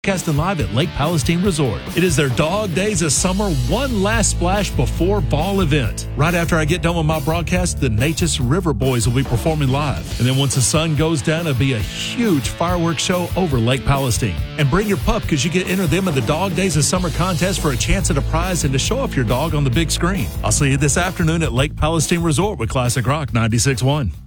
Casting live at Lake Palestine Resort. It is their Dog Days of Summer one last splash before ball event. Right after I get done with my broadcast, the Natchez River Boys will be performing live. And then once the sun goes down, it'll be a huge fireworks show over Lake Palestine. And bring your pup because you get to enter them in the Dog Days of Summer contest for a chance at a prize and to show off your dog on the big screen. I'll see you this afternoon at Lake Palestine Resort with Classic Rock 96.1.